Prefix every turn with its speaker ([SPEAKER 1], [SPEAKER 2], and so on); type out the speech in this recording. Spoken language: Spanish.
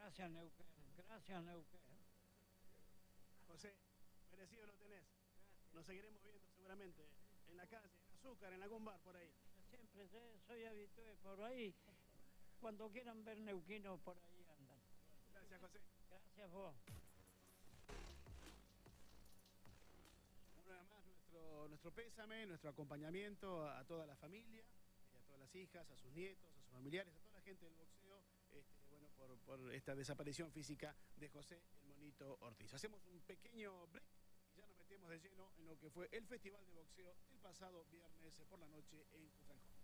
[SPEAKER 1] Gracias, Neuquén. Gracias, Neuquén.
[SPEAKER 2] José, merecido lo tenés. Nos seguiremos viendo seguramente en la calle, en Azúcar, en algún bar por ahí.
[SPEAKER 1] Siempre soy habitué por ahí. Cuando quieran ver neuquinos, por ahí andan.
[SPEAKER 2] Gracias, José.
[SPEAKER 1] Gracias vos.
[SPEAKER 2] Una vez más, nuestro pésame, nuestro acompañamiento a toda la familia, a todas las hijas, a sus nietos, a sus familiares, a toda la gente del boxeo, bueno, por esta desaparición física de José el Monito Ortiz. Hacemos un pequeño break y ya nos metemos de lleno en lo que fue el Festival de Boxeo el pasado viernes por la noche en Cutranco.